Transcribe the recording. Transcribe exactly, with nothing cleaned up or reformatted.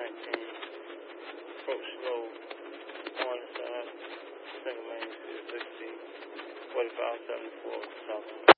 nineteen. Approach slow. On the side. Single main, sixteen. forty-five seventy-four. South.